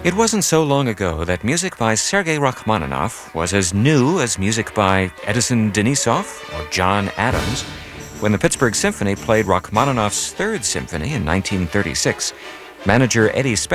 It wasn't so long ago that music by Sergei Rachmaninoff was as new as music by Edison Denisov or John Adams. When the Pittsburgh Symphony played Rachmaninoff's Third Symphony in 1936, manager Eddie